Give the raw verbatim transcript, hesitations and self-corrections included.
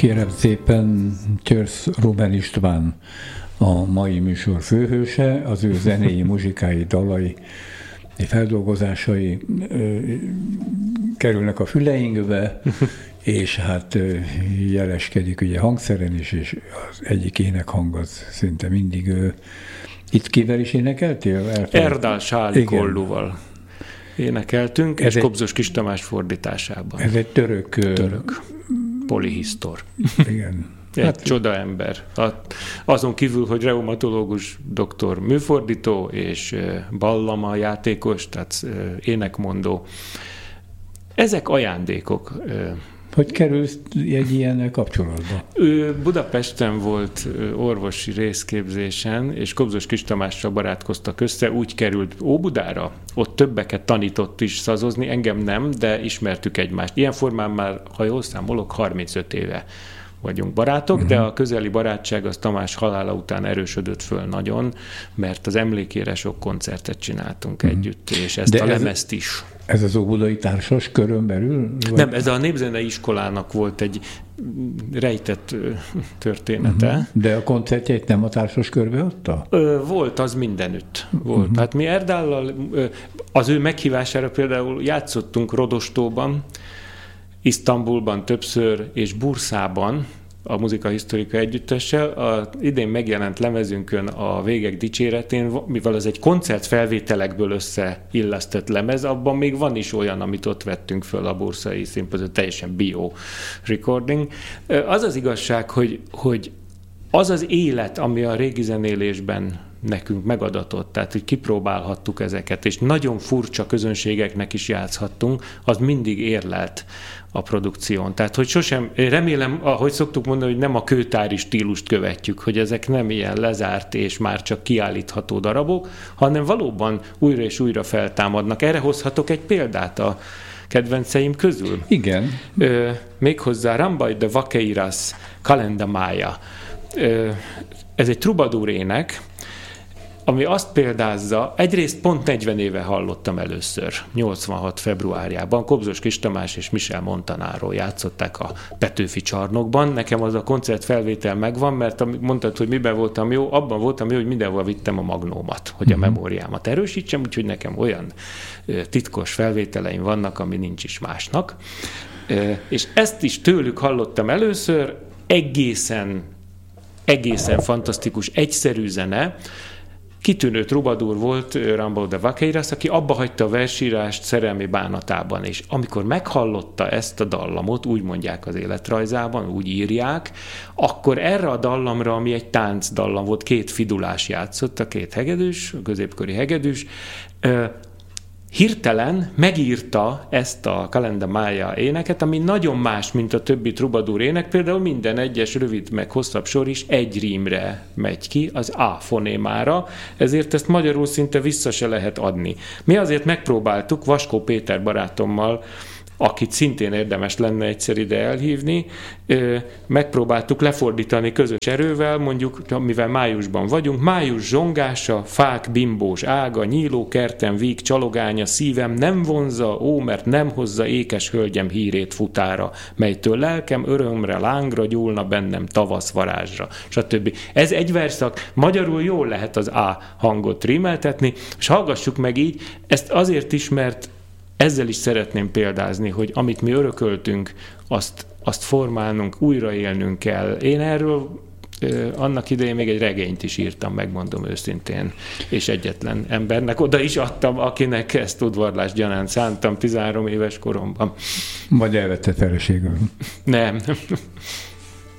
Kérem szépen, Törsz Ruben István a mai műsor főhőse, az ő zenéi, muzsikái, dalai, feldolgozásai ö, kerülnek a füleinkbe, és hát ö, jeleskedik ugye hangszeren is, és az egyik énekhang az szinte mindig ő. Itt kivel is énekeltél? Erdál Sáli Kollúval énekeltünk, ez és egy, Kobzos Kis Tamás fordításában. Ez egy török... Török. Polihisztor. Igen. Egy hát, csoda ember. Azon kívül, hogy reumatológus doktor műfordító, és ballama játékos, tehát énekmondó. Ezek ajándékok. Hogy kerülsz egy ilyennel kapcsolatba? Ő Budapesten volt orvosi részképzésen, és Kobzos Kis Tamással barátkoztak össze, úgy került Óbudára, ott többeket tanított is szazozni, engem nem, de ismertük egymást. Ilyen formán már, ha jól számolok, harmincöt éve vagyunk barátok, uh-huh. de a közeli barátság az Tamás halála után erősödött föl nagyon, mert az emlékére sok koncertet csináltunk uh-huh. együtt, és ezt de a lemezt ez, is. Ez az óbudai társas körön belül? Vagy? Nem, ez a Népzenei Iskolának volt egy rejtett története. Uh-huh. De a koncertjeit nem a társas körbe adta? Ö, volt az mindenütt. Volt. Uh-huh. Hát mi Erdállal, az ő meghívására például játszottunk Rodostóban, Isztambulban többször, és Burszában, a muzikahisztorika együttessel. Az idén megjelent lemezünkön a Végek dicséretén, mivel az egy koncertfelvételekből összeillesztett lemez, abban még van is olyan, amit ott vettünk föl a Burszai Színpadon, teljesen bio recording. Az az igazság, hogy, hogy az az élet, ami a régi zenélésben nekünk megadatott, tehát hogy kipróbálhattuk ezeket, és nagyon furcsa közönségeknek is játszhattunk, az mindig érlelt a produkción. Tehát, hogy sosem, remélem, ahogy szoktuk mondani, hogy nem a kőtári stílust követjük, hogy ezek nem ilyen lezárt és már csak kiállítható darabok, hanem valóban újra és újra feltámadnak. Erre hozhatok egy példát a kedvenceim közül. Igen. Ö, méghozzá Rambaj de Vakeiras Kalenda Mája. Ö, ez egy trubadúr ének, ami azt példázza, egyrészt pont negyven éve hallottam először, nyolcvanhat februárjában, Kobzos Kis Tamás és Michel Montanaro játszották a Petőfi Csarnokban. Nekem az a koncertfelvétel megvan, mert mondtad, hogy miben voltam jó, abban voltam jó, hogy mindenhol vittem a magnómat, hogy a memóriámat erősítsem, úgyhogy nekem olyan titkos felvételeim vannak, ami nincs is másnak. És ezt is tőlük hallottam először, egészen, egészen fantasztikus, egyszerű zene. Kitűnő trubadúr volt Rambau de Vakeiras, aki abba hagyta a versírást szerelmi bánatában, és amikor meghallotta ezt a dallamot, úgy mondják az életrajzában, úgy írják, akkor erre a dallamra, ami egy táncdallam volt, két fidulás játszott, a két hegedűs, a középkori hegedűs, hirtelen megírta ezt a Kalenda Mája éneket, ami nagyon más, mint a többi trubadúr ének, például minden egyes rövid meg hosszabb sor is egy rímre megy ki, az A fonémára, ezért ezt magyarul szinte vissza se lehet adni. Mi azért megpróbáltuk Vaskó Péter barátommal, akit szintén érdemes lenne egyszer ide elhívni, megpróbáltuk lefordítani közös erővel, mondjuk, mivel májusban vagyunk, május zsongása, fák bimbós ága, nyíló kertem víg csalogánya, szívem nem vonza, ó, mert nem hozza ékes hölgyem hírét futára, melytől lelkem örömre, lángra gyúlna bennem tavasz varázsra, stb. Ez egy verszak, magyarul jól lehet az A hangot rímeltetni, és hallgassuk meg így, ezt azért is, mert ezzel is szeretném példázni, hogy amit mi örököltünk, azt, azt formálnunk, újraélnünk kell. Én erről ö, annak idején még egy regényt is írtam, megmondom őszintén, és egyetlen embernek oda is adtam, akinek ezt udvarlás gyanánt szántam tizenhárom éves koromban. Vagy elvette feleségül. Nem.